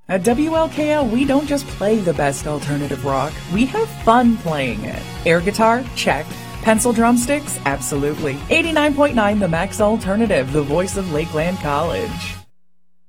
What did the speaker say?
At WLKL, we don't just play the best alternative rock, we have fun playing it. Air guitar? Check. Pencil drumsticks? Absolutely. 89.9 The Max Alternative, the voice of Lakeland College.